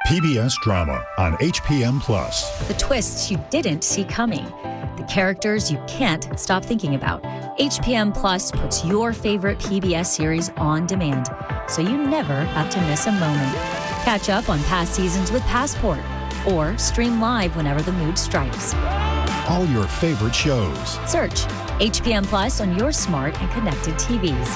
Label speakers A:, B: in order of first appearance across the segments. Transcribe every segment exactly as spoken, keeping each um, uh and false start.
A: P B S drama on H P M Plus.
B: The twists you didn't see coming. The characters you can't stop thinking about. H P M Plus puts your favorite P B S series on demand, so you never have to miss a moment. Catch up on past seasons with Passport, or stream live whenever the mood strikes.
A: All your favorite shows.
B: Search H P M Plus on your smart and connected T Vs.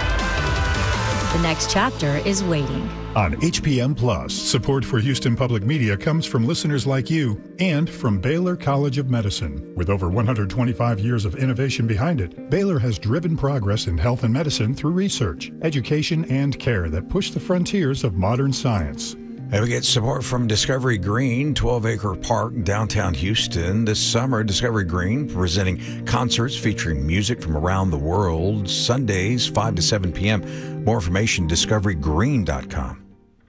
B: The next chapter is waiting.
A: On H P M Plus, support for Houston Public Media comes from listeners like you and from Baylor College of Medicine. With over one hundred twenty-five years of innovation behind it, Baylor has driven progress in health and medicine through research, education, and care that push the frontiers of modern science.
C: And we get support from Discovery Green, twelve-acre park in downtown Houston. This summer, Discovery Green presenting concerts featuring music from around the world, Sundays, five to seven p.m. More information, discovery green dot com.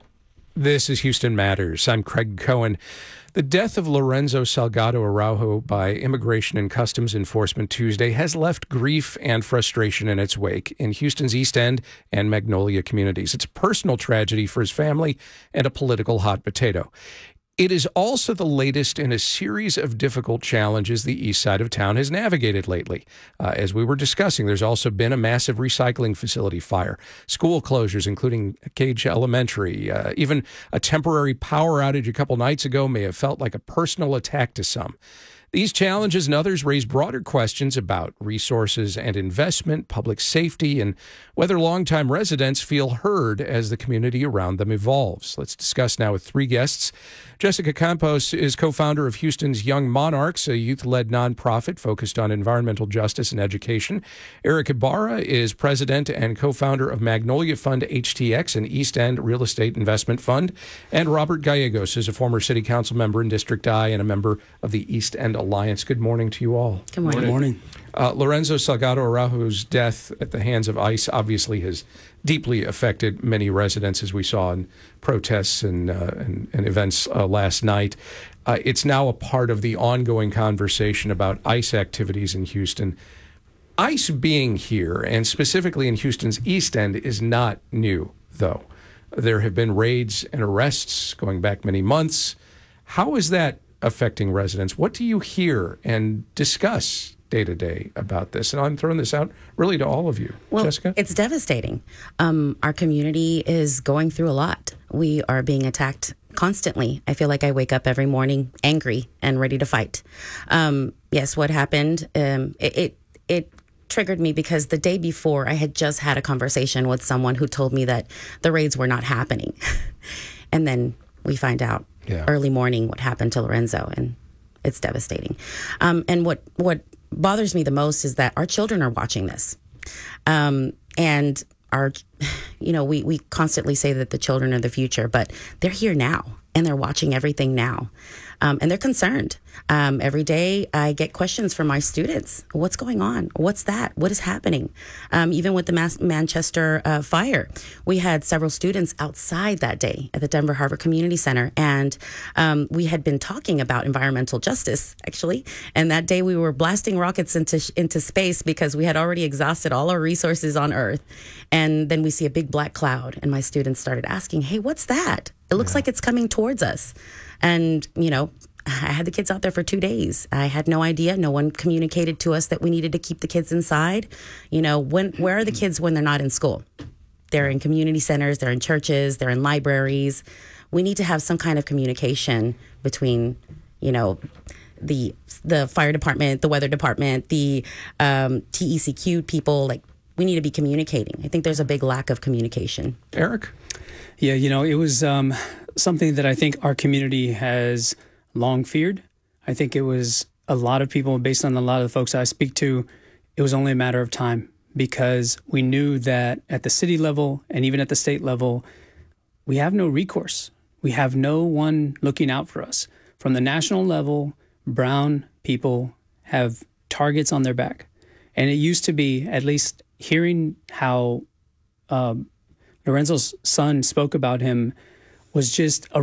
D: This is Houston Matters. I'm Craig Cohen. The death of Lorenzo Salgado Araujo by Immigration and Customs Enforcement Tuesday has left grief and frustration in its wake in Houston's East End and Magnolia communities. It's a personal tragedy for his family and a political hot potato. It is also the latest in a series of difficult challenges the east side of town has navigated lately. Uh, as we were discussing, there's also been a massive recycling facility fire, school closures, including Cage Elementary. Uh, even a temporary power outage a couple nights ago may have felt like a personal attack to some. These challenges and others raise broader questions about resources and investment, public safety, and whether longtime residents feel heard as the community around them evolves. Let's discuss now with three guests. Jessica Campos is co-founder of Houston's Young Monarchs, a youth-led nonprofit focused on environmental justice and education. Eric Ibarra is president and co-founder of Magnolia Fund H T X, an East End real estate investment fund. And Robert Gallegos is a former city council member in District I and a member of the East End Alliance. Good morning to you all.
E: Good morning.
F: Good morning.
D: Uh, Lorenzo Salgado Araujo's death at the hands of ICE obviously has deeply affected many residents, as we saw in protests and, uh, and, and events uh, last night. Uh, it's now a part of the ongoing conversation about ICE activities in Houston. ICE being here, and specifically in Houston's East End, is not new, though. There have been raids and arrests going back many months. How is that affecting residents? What do you hear and discuss day to day about this? And I'm throwing this out really to all of you.
E: Well,
D: Jessica?
E: It's devastating. Um, our community is going through a lot. We are being attacked constantly. I feel like I wake up every morning angry and ready to fight. Um, yes, what happened, um, it, it, it triggered me because the day before I had just had a conversation with someone who told me that the raids were not happening. And then we find out yeah. early morning what happened to Lorenzo, and it's devastating. Um, and what, what bothers me the most is that our children are watching this. Um, and our, you know, we, we constantly say that the children are the future, but they're here now and they're watching everything now. Um, and they're concerned. Um, every day I get questions from my students. What's going on? What's that? What is happening? Um, even with the Mas- Manchester uh, fire, we had several students outside that day at the Denver Harbor Community Center. And um, we had been talking about environmental justice, actually. And that day we were blasting rockets into, into space because we had already exhausted all our resources on Earth. And then we see a big black cloud. And my students started asking, hey, what's that? It looks yeah. like it's coming towards us. And, you know, I had the kids out there for two days. I had no idea. No one communicated to us that we needed to keep the kids inside. You know, when where are the kids when they're not in school? They're in community centers, they're in churches, they're in libraries. We need to have some kind of communication between, you know, the the fire department, the weather department, the um, T E C Q people. Like, we need to be communicating. I think there's a big lack of communication.
D: Eric?
F: Yeah, you know, it was um, something that I think our community has long feared. I think it was a lot of people, based on a lot of the folks I speak to, it was only a matter of time, because we knew that at the city level and even at the state level, we have no recourse. We have no one looking out for us. From the national level, brown people have targets on their back. And it used to be, at least hearing how um, Lorenzo's son spoke about him, was just a